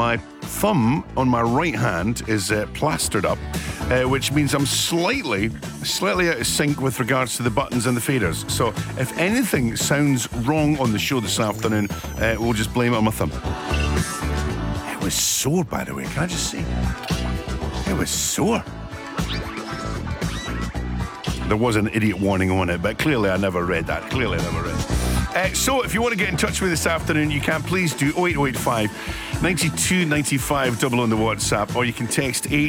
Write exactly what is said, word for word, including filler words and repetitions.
my thumb on my right hand is uh, plastered up, uh, which means I'm slightly, slightly out of sync with regards to the buttons and the faders. So if anything sounds wrong on the show this afternoon, uh, we'll just blame it on my thumb. It was sore, by the way. Can I just say? It was sore. There was an idiot warning on it, but clearly I never read that. Clearly I never read it. Uh, so if you want to get in touch with me this afternoon, you can please do oh eight oh eight five, nine two nine five, double on the WhatsApp, or you can text eight